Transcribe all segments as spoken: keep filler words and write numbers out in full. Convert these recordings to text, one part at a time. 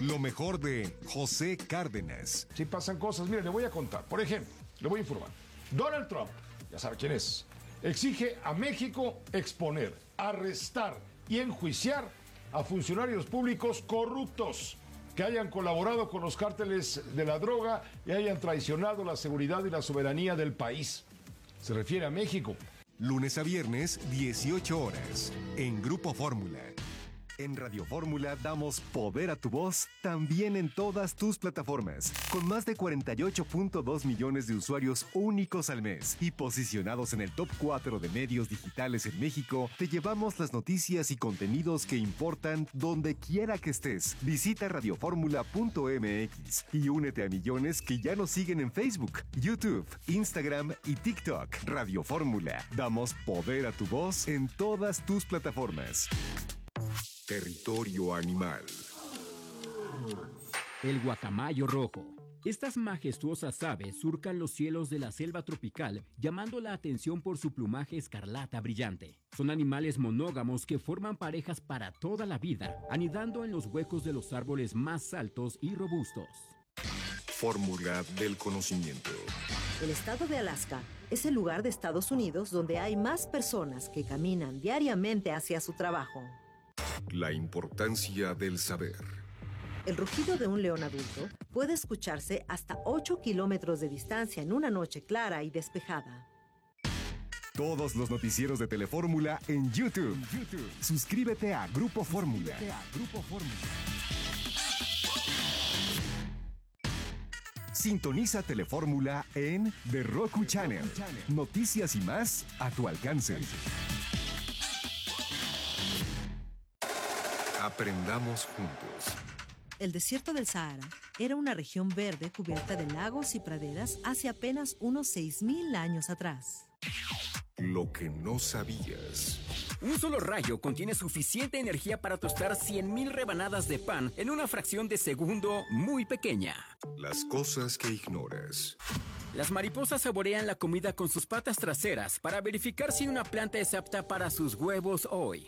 Lo mejor de José Cárdenas. Sí pasan cosas, mire, le voy a contar. Por ejemplo, le voy a informar. Donald Trump, ya sabe quién es, exige a México exponer, arrestar y enjuiciar a funcionarios públicos corruptos que hayan colaborado con los cárteles de la droga y hayan traicionado la seguridad y la soberanía del país. Se refiere a México. Lunes a viernes, dieciocho horas, en Grupo Fórmula. En Radio Fórmula damos poder a tu voz también en todas tus plataformas. Con más de cuarenta y ocho punto dos millones de usuarios únicos al mes y posicionados en el top cuatro de medios digitales en México, te llevamos las noticias y contenidos que importan donde quiera que estés. Visita radioformula punto m x y únete a millones que ya nos siguen en Facebook, YouTube, Instagram y TikTok. Radio Fórmula. Damos poder a tu voz en todas tus plataformas. Territorio animal. El guacamayo rojo. Estas majestuosas aves surcan los cielos de la selva tropical, llamando la atención por su plumaje escarlata brillante. Son animales monógamos que forman parejas para toda la vida, anidando en los huecos de los árboles más altos y robustos. Fórmula del conocimiento. El estado de Alaska es el lugar de Estados Unidos donde hay más personas que caminan diariamente hacia su trabajo. La importancia del saber. El rugido de un león adulto puede escucharse hasta ocho kilómetros de distancia en una noche clara y despejada. Todos los noticieros de Telefórmula en YouTube. YouTube. Suscríbete a Grupo Fórmula. Sintoniza Telefórmula en The Roku Channel. Noticias y más a tu alcance. Aprendamos juntos. El desierto del Sahara era una región verde cubierta de lagos y praderas hace apenas unos seis mil años atrás. Lo que no sabías. Un solo rayo contiene suficiente energía para tostar cien mil rebanadas de pan en una fracción de segundo muy pequeña. Las cosas que ignoras. Las mariposas saborean la comida con sus patas traseras para verificar si una planta es apta para sus huevos hoy.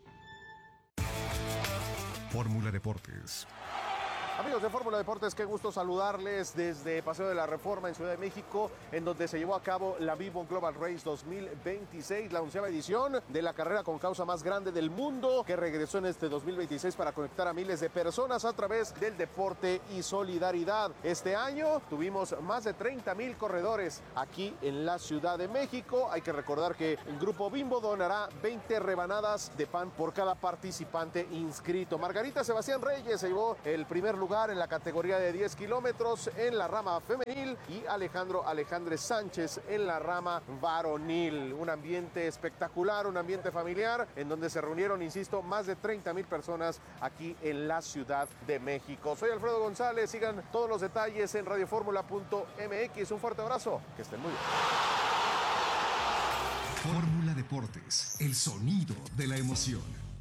Fórmula Deportes. Amigos de Fórmula Deportes, qué gusto saludarles desde Paseo de la Reforma en Ciudad de México, en donde se llevó a cabo la Vivo Global Race dos mil veintiséis, la onceava edición de la carrera con causa más grande del mundo, que regresó en este dos mil veintiséis para conectar a miles de personas a través del deporte y solidaridad. Este año tuvimos más de treinta mil corredores aquí en la Ciudad de México. Hay que recordar que el Grupo Bimbo donará veinte rebanadas de pan por cada participante inscrito. Margarita Sebastián Reyes se llevó el primer lugar lugar en la categoría de diez kilómetros en la rama femenil y Alejandro Alejandre Sánchez en la rama varonil. Un ambiente espectacular, un ambiente familiar en donde se reunieron, insisto, más de treinta mil personas aquí en la Ciudad de México. Soy Alfredo González, sigan todos los detalles en radioformula punto m x. Un fuerte abrazo, que estén muy bien. Fórmula Deportes, el sonido de la emoción.